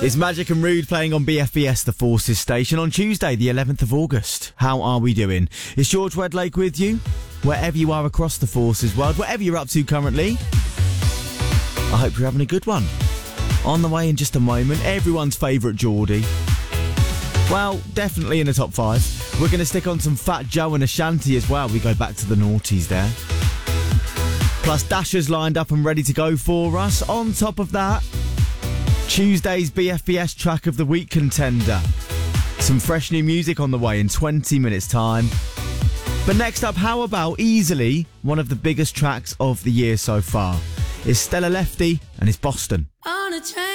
It's Magic and Rude playing on BFBS The Forces station on Tuesday, the 11th of August. How are we doing? It's George Wedlake with you, wherever you are across the Forces world, whatever you're up to currently. I hope you're having a good one. On the way in just a moment, everyone's favourite Geordie. Well, definitely in the top 5. We're going to stick on some Fat Joe and Ashanti as well. We go back to the noughties there. Plus Dasher's lined up and ready to go for us. On top of that, Tuesday's BFBS Track of the Week contender. Some fresh new music on the way in 20 minutes time. But next up, how about easily one of the biggest tracks of the year so far? It's Stella Lefty and it's Boston. On a train.